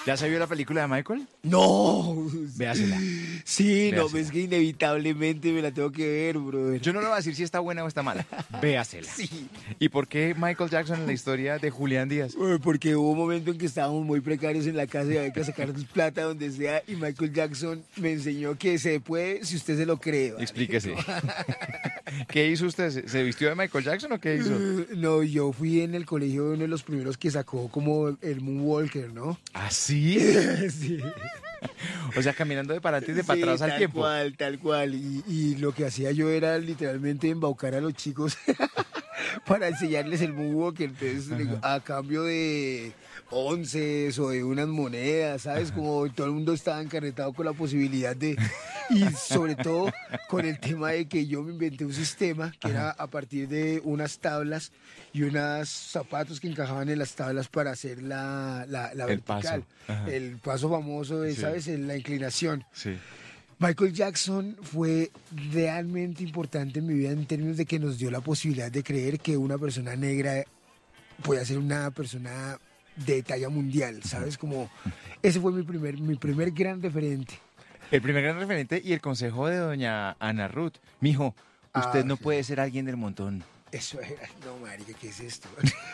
¿Ya se vio la película de Michael? No. Véasela. Sí, no, Véasela. es que inevitablemente me la tengo que ver, brother. Yo no le voy a decir si está buena o está mala. Véasela. Sí. ¿Y por qué Michael Jackson en la historia de Julián Díaz? Porque hubo un momento en que estábamos muy precarios en la casa y había que sacar plata donde sea y Michael Jackson me enseñó que se puede si usted se lo cree. ¿Vale? Explíquese. ¿Qué hizo usted? ¿Se vistió de Michael Jackson o qué hizo? No, yo fui en el colegio uno de los primeros que sacó como el Moonwalker, ¿no? ¿Ah, sí? Sí. O sea, caminando de para adelante y de para Sí, atrás al tiempo. Tal cual. Y lo que hacía yo era literalmente embaucar a los chicos para enseñarles el moonwalker. Entonces, digo, a cambio de onces o de unas monedas, ¿sabes? Como todo el mundo estaba encarretado con la posibilidad de... Y sobre todo con el tema de que yo me inventé un sistema que era a partir de unas tablas y unos zapatos que encajaban en las tablas para hacer la El vertical. paso. Ajá. El paso famoso de, Sí. ¿sabes? En la inclinación. Sí. Michael Jackson fue realmente importante en mi vida en términos de que nos dio la posibilidad de creer que una persona negra puede ser una persona de talla mundial, ¿sabes? Como ese fue mi primer gran referente. El primer gran referente y el consejo de doña Ana Ruth. Mijo, usted Ah, no sí. puede ser alguien del montón. Eso era, no, marica, ¿qué es esto?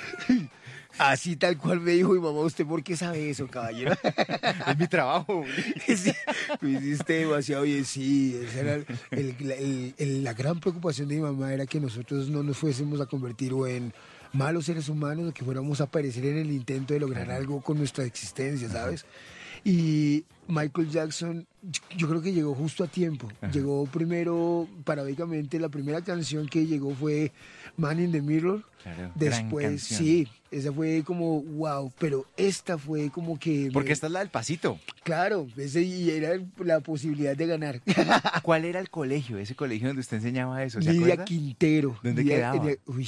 Así tal cual me dijo mi mamá, ¿usted por qué sabe eso, caballero? Es mi trabajo. Sí, lo hiciste demasiado bien, sí. Esa era la gran preocupación de mi mamá era que nosotros no nos fuésemos a convertir o en malos seres humanos o que fuéramos a aparecer en el intento de lograr algo con nuestra existencia, ¿sabes? Y Michael Jackson, yo creo que llegó justo a tiempo. Llegó primero, paradójicamente, la primera canción que llegó fue Man in the Mirror. Claro, gran Después, canción. sí, esa fue como wow, pero esta fue como que... Porque esta es la del pasito. Claro, ese y era la posibilidad de ganar. ¿Cuál era el colegio? Ese colegio donde usted enseñaba eso, ¿se Lidia acuerda? Quintero. ¿Dónde quedaba? Uy.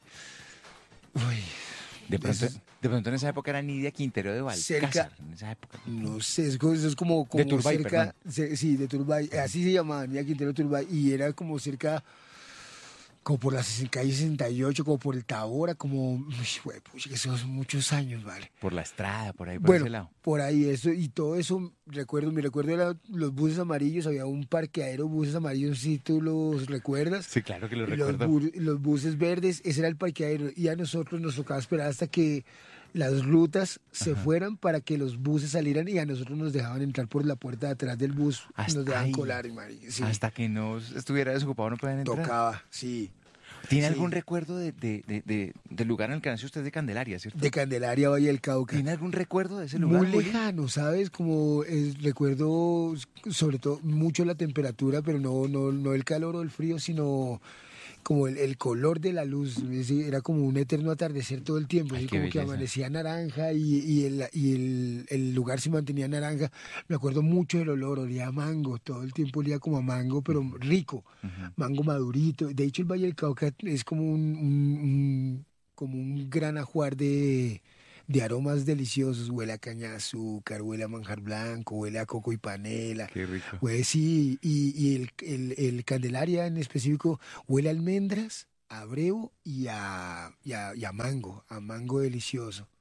De Eso pronto en esa época era Nidia Quintero de Valcázar. Cerca- En esa época. no sé, eso es como De Turbay, cerca, sí, de Turbay, así se llamaba, Lidia Quintero Turbay, y era como cerca, como por la calle 68, como por el Tabora, como, uy, pucha, que son muchos años, ¿vale? Por la estrada, por ahí, por Bueno, ese lado. por ahí eso y todo eso, mi recuerdo era los buses amarillos, había un parqueadero de buses amarillos, si tú los recuerdas. Sí, claro que lo Y recuerdo. los buses verdes, ese era el parqueadero y a nosotros nos tocaba esperar hasta que las rutas se fueran para que los buses salieran y a nosotros nos dejaban entrar por la puerta de atrás del bus y Hasta nos dejaban ahí. colar, y marica, sí, Hasta que no estuviera desocupado no podían entrar. tocaba, sí. ¿Tiene Sí. algún recuerdo del lugar en el que nació usted de Candelaria, cierto? De Candelaria, Valle del Cauca. ¿Tiene algún recuerdo de ese lugar? Muy Juli? lejano, ¿sabes? Como recuerdo sobre todo mucho la temperatura, pero no el calor o el frío, sino como el color de la luz. Es decir, era como un eterno atardecer todo el tiempo. Ay, Así qué como que belleza. amanecía naranja y el lugar se mantenía naranja. Me acuerdo mucho del olor, olía a mango, todo el tiempo olía como a mango, pero rico, mango madurito. De hecho, el Valle del Cauca es como como un gran ajuar de aromas deliciosos. Huele a caña de azúcar, huele a manjar blanco, huele a coco y panela. Qué rico. Huele, sí, y el Candelaria en específico huele a almendras, a breo y a mango delicioso.